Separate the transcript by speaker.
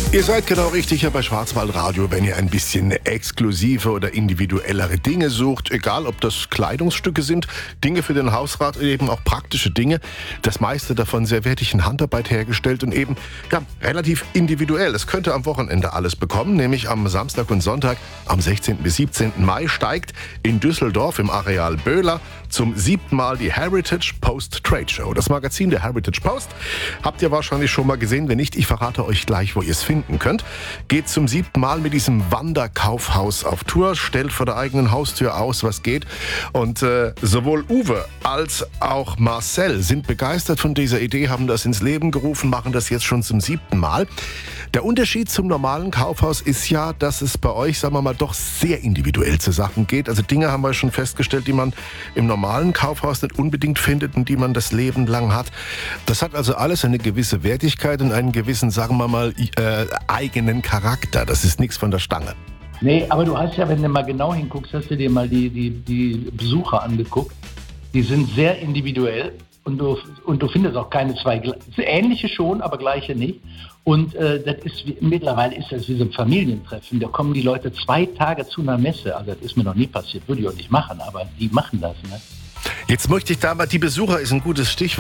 Speaker 1: Ihr seid genau richtig hier bei Schwarzwaldradio, wenn ihr ein bisschen exklusive oder individuellere Dinge sucht. Egal, ob das Kleidungsstücke sind, Dinge für den Hausrat, eben auch praktische Dinge. Das meiste davon sehr wertig in Handarbeit hergestellt und eben relativ individuell. Das könnt ihr am Wochenende alles bekommen, nämlich am Samstag und Sonntag am 16. bis 17. Mai steigt in Düsseldorf im Areal Böhler zum 7. Mal die Heritage Post Trade Show. Das Magazin der Heritage Post habt ihr wahrscheinlich schon mal gesehen. Wenn nicht, ich verrate euch gleich, wo ihr es finden könnt. Geht zum 7. Mal mit diesem Wanderkaufhaus auf Tour, stellt vor der eigenen Haustür aus, was geht. Und sowohl Uwe als auch Marcel sind begeistert von dieser Idee, haben das ins Leben gerufen, machen das jetzt schon zum 7. Mal. Der Unterschied zum normalen Kaufhaus ist ja, dass es bei euch, sagen wir mal, doch sehr individuell zu Sachen geht. Also Dinge haben wir schon festgestellt, die man im normalen Kaufhaus nicht unbedingt findet und die man das Leben lang hat. Das hat also alles eine gewisse Wertigkeit und einen gewissen, sagen wir mal, eigenen Charakter. Das ist nichts von der Stange.
Speaker 2: Nee, aber du hast ja, wenn du mal genau hinguckst, hast du dir mal die Besucher angeguckt. Die sind sehr individuell und du findest auch keine zwei ähnliche schon, aber gleiche nicht. Und mittlerweile ist das wie so ein Familientreffen. Da kommen die Leute 2 Tage zu einer Messe. Also das ist mir noch nie passiert, würde ich auch nicht machen, aber die machen das. Ne?
Speaker 1: Jetzt möchte ich da mal, die Besucher ist ein gutes Stichwort.